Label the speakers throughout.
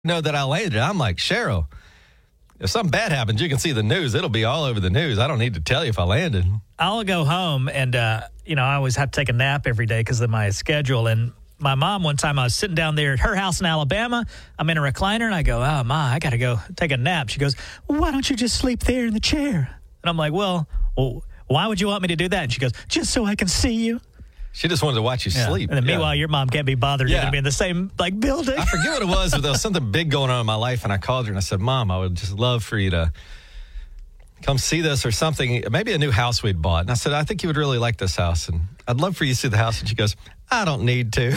Speaker 1: know that I landed. I'm like, Cheryl, if something bad happens, you can see the news. It'll be all over the news. I don't need to tell you if I landed.
Speaker 2: I'll go home and, I always have to take a nap every day because of my schedule. And my mom, one time I was sitting down there at her house in Alabama. I'm in a recliner and I go, oh, Ma, I got to go take a nap. She goes, well, why don't you just sleep there in the chair? And I'm like, well, why would you want me to do that? And she goes, just so I can see you.
Speaker 1: She just wanted to watch you sleep.
Speaker 2: And then meanwhile, your mom can't be bothered. You're going to be in the same building.
Speaker 1: I forget what it was, but there was something big going on in my life, and I called her and I said, Mom, I would just love for you to come see this or something, maybe a new house we'd bought. And I said, I think you would really like this house, and I'd love for you to see the house. And she goes, I don't need to.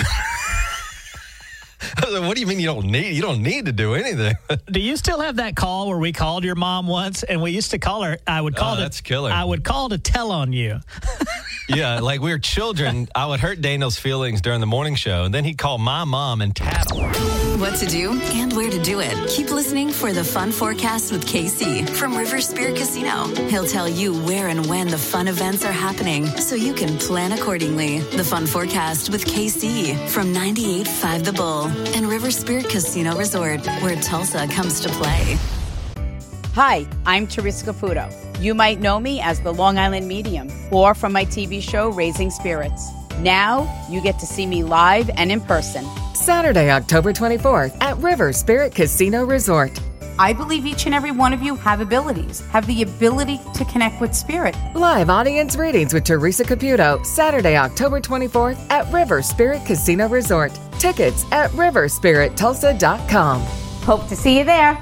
Speaker 1: I was like, what do you mean you don't need? You don't need to do anything.
Speaker 2: Do you still have that call where we called your mom once, and we used to call her? I would call
Speaker 1: that's killer.
Speaker 2: I would call to tell on you.
Speaker 1: Yeah, like we were children. I would hurt Daniel's feelings during the morning show, and then he'd call my mom and tattle.
Speaker 3: What to do and where to do it. Keep listening for the Fun Forecast with KC from River Spirit Casino. He'll tell you where and when the fun events are happening so you can plan accordingly. The Fun Forecast with KC from 98.5 The Bull and River Spirit Casino Resort, where Tulsa comes to play.
Speaker 4: Hi, I'm Teresa Caputo. You might know me as the Long Island Medium or from my TV show, Raising Spirits. Now you get to see me live and in person.
Speaker 5: Saturday, October 24th at River Spirit Casino Resort.
Speaker 4: I believe each and every one of you have abilities, have the ability to connect with spirit.
Speaker 5: Live audience readings with Teresa Caputo, Saturday, October 24th at River Spirit Casino Resort. Tickets at riverspirittulsa.com.
Speaker 4: Hope to see you there.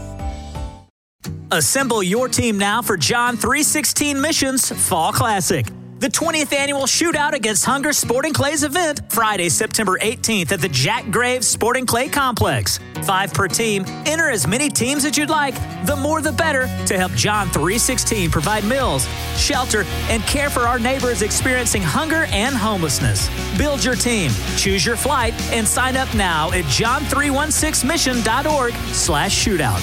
Speaker 2: Assemble your team now for John 3:16 Missions Fall Classic. The 20th annual shootout against Hunger Sporting Clay's event, Friday, September 18th at the Jack Graves Sporting Clay Complex. 5 per team. Enter as many teams as you'd like. The more the better to help John 3:16 provide meals, shelter, and care for our neighbors experiencing hunger and homelessness. Build your team, choose your flight, and sign up now at john316mission.org/shootout.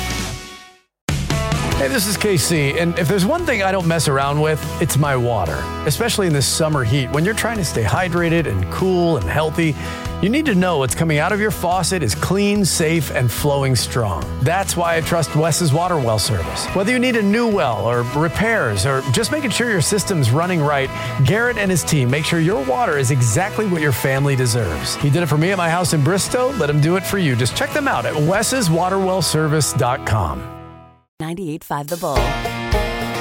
Speaker 6: Hey, this is KC, and if there's one thing I don't mess around with, it's my water. Especially in this summer heat, when you're trying to stay hydrated and cool and healthy, you need to know what's coming out of your faucet is clean, safe, and flowing strong. That's why I trust Wes's Water Well service. Whether you need a new well or repairs or just making sure your system's running right, Garrett and his team make sure your water is exactly what your family deserves. He did it for me at my house in Bristow. Let him do it for you. Just check them out at wes'swaterwellservice.com.
Speaker 3: 98.5 The Bull.